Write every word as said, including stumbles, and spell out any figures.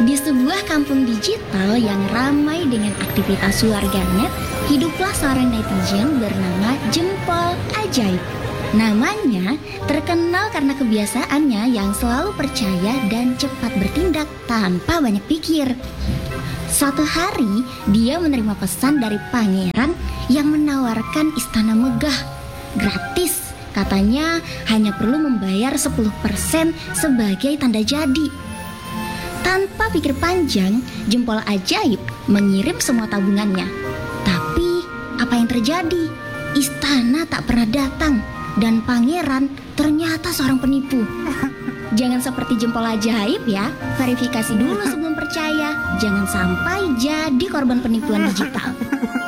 Di sebuah kampung digital yang ramai dengan aktivitas warganet, hiduplah seorang netizen bernama Jempol Ajaib. Namanya terkenal karena kebiasaannya yang selalu percaya dan cepat bertindak tanpa banyak pikir. Suatu hari, dia menerima pesan dari pangeran yang menawarkan istana megah, gratis. Katanya hanya perlu membayar sepuluh persen sebagai tanda jadi. Tanpa pikir panjang, Jempol Ajaib mengirim semua tabungannya. Tapi apa yang terjadi? Istana tak pernah datang dan pangeran ternyata seorang penipu. Jangan seperti Jempol Ajaib ya, verifikasi dulu sebelum percaya. Jangan sampai jadi korban penipuan digital.